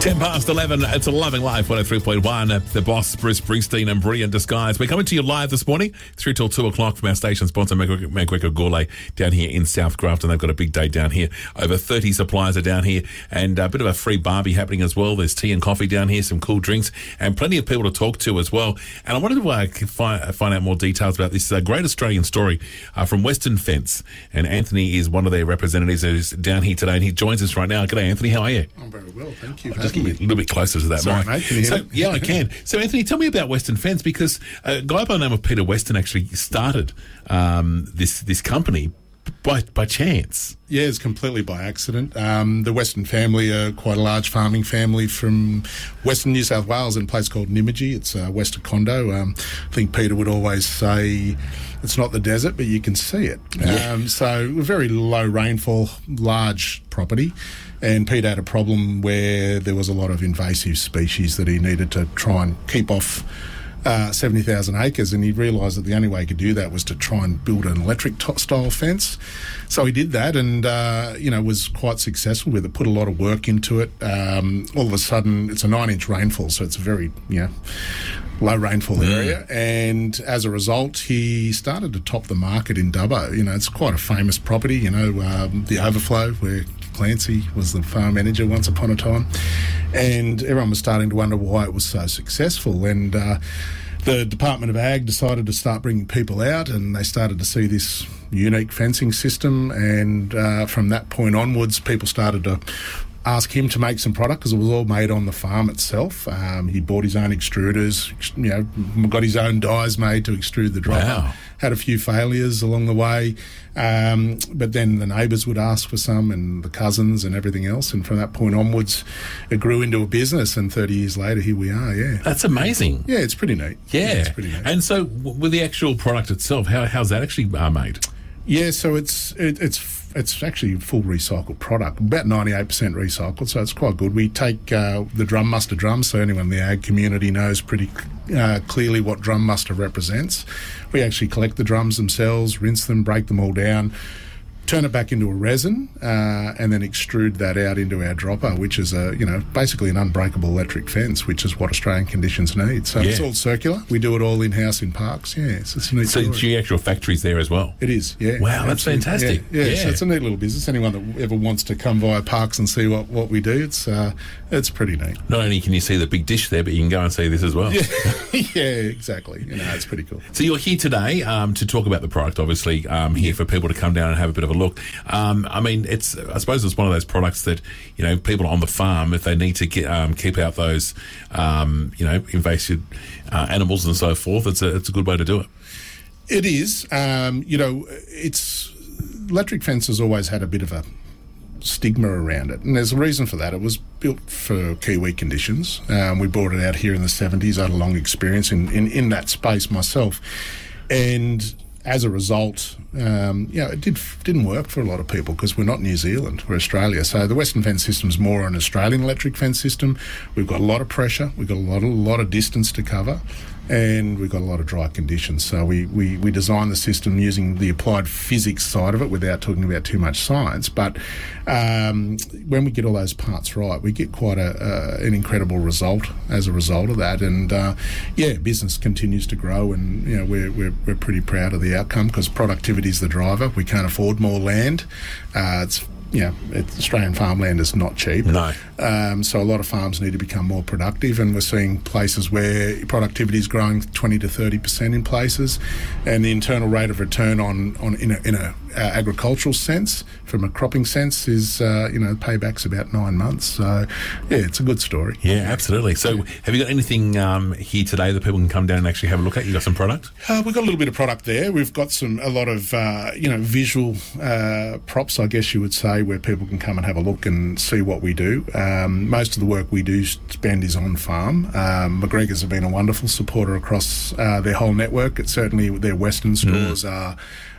10 past 11, it's a Loving Life 103.1. The boss, Bruce Springsteen and Brilliant Disguise. We're coming to you live this morning, 3 till 2 o'clock from our station sponsor, McGregor Gourlay, down here in South Grafton. They've got a big day down here. Over 30 suppliers are down here, and a bit of a free barbie happening as well. There's tea and coffee down here, some cool drinks, and plenty of people to talk to as well. And I wanted to find out more details about this great Australian story from Western Fence. And Anthony is one of their representatives who's down here today, and he joins us right now. G'day, Anthony. How are you? I'm very well, thank you. Just get me a little bit closer to that Sorry, mic. mate, can you hear me? Yeah, I can. So, Anthony, tell me about Western Fence, because a guy by the name of Peter Weston actually started this company by chance. Yeah, it's completely by accident. The Western family are quite a large farming family from Western New South Wales in a place called Nymagee. It's west of Condo. I think Peter would always say it's not the desert, but you can see it. Yeah. So very low rainfall, large property. And Peter had a problem where there was a lot of invasive species that he needed to try and keep off 70,000 acres, and he realised that the only way he could do that was to try and build an electric style fence. So he did that and, was quite successful with it, put a lot of work into it. All of a sudden, it's a 9-inch rainfall, so it's a very, low rainfall area. And as a result, he started to top the market in Dubbo. It's quite a famous property, the Overflow, where Clancy was the farm manager once upon a time, and everyone was starting to wonder why it was so successful. And the Department of Ag decided to start bringing people out, and they started to see this unique fencing system. And from that point onwards, people started to ask him to make some product, because it was all made on the farm itself. He bought his own extruders, got his own dies made to extrude the dropper. Wow. Had a few failures along the way, but then the neighbours would ask for some, and the cousins and everything else. And from that point onwards, it grew into a business, and 30 years later, here we are, yeah. That's amazing. Yeah, it's pretty neat. Yeah. It's pretty neat. And so with the actual product itself, how's that actually made? Yeah, so it's actually a full recycled product, about 98% recycled, so it's quite good. We take the drum muster drums, so anyone in the ag community knows pretty clearly what drum muster represents. We actually collect the drums themselves, rinse them, break them all down, turn it back into a resin, and then extrude that out into our dropper, which is basically an unbreakable electric fence, which is what Australian conditions need. So It's all circular. We do it all in-house in parks. Yeah, it's a neat story. So your actual factory's there as well? It is, yeah. Wow, that's fantastic. Yeah. So it's a neat little business. Anyone that ever wants to come via parks and see what we do, it's pretty neat. Not only can you see the big dish there, but you can go and see this as well. Yeah, exactly. It's pretty cool. So you're here today to talk about the product, obviously, here for people to come down and have a bit of a look. I suppose it's one of those products that, people on the farm, if they need to keep out those, invasive animals and so forth, it's a good way to do it. It is. Electric fence has always had a bit of a stigma around it, and there's a reason for that. It was built for Kiwi conditions. We brought it out here in the 70s. I had a long experience in that space myself, and as a result, it didn't work for a lot of people, because we're not New Zealand, we're Australia. So the Western Fence system's more an Australian electric fence system. We've got a lot of pressure, we've got a lot of distance to cover, and we've got a lot of dry conditions. So we designed the system using the applied physics side of it without talking about too much science. But when we get all those parts right, we get quite an incredible result as a result of that. And business continues to grow, and we're pretty proud of the outcome, because productivity is the driver. We can't afford more land. Australian farmland is not cheap. No. So a lot of farms need to become more productive, and we're seeing places where productivity is growing 20 to 30% in places, and the internal rate of return in a agricultural sense, from a cropping sense, is payback's about 9 months. So it's a good story. Yeah, absolutely. So have you got anything here today that people can come down and actually have a look at? You got some product? We've got a little bit of product there. We've got a lot of visual props, I guess you would say, where people can come and have a look and see what we do. Most of the work we do spend is on farm. McGregor's have been a wonderful supporter across their whole network. Certainly their Western stores are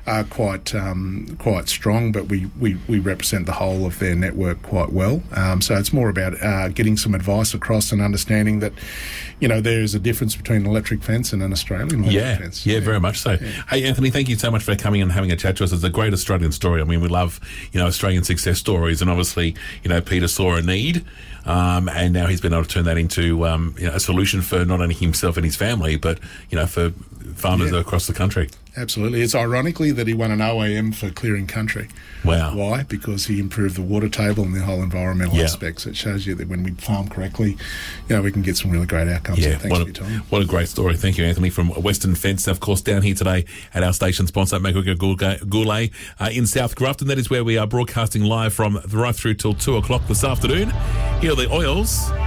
are quite strong, but we represent the whole of their network quite well. So it's more about getting some advice across and understanding that, there is a difference between an electric fence and an Australian electric fence. Yeah, very much so. Yeah. Hey, Anthony, thank you so much for coming and having a chat to us. It's a great Australian story. I mean, we love, Australian success stories, and obviously, Peter saw a need, and now he's been able to turn that into, a solution for not only himself and his family, but, for farmers across the country. Absolutely. It's ironically that he won an OAM for clearing country. Wow. Why? Because he improved the water table and the whole environmental aspects. It shows you that when we farm correctly, we can get some really great outcomes. Yeah, Thanks for your time. What a great story. Thank you, Anthony, from Western Fence. Of course, down here today at our station sponsor, McGregor Goulet, in South Grafton. That is where we are broadcasting live from right through till 2 o'clock this afternoon. Here are the Oils.